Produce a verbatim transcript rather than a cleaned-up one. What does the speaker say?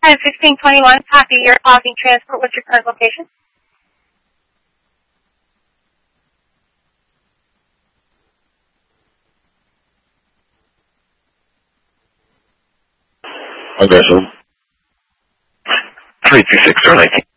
ten sixteen twenty-one, copy. You're pausing transport. What's your current location? Aggressive. three two six zero nineteen.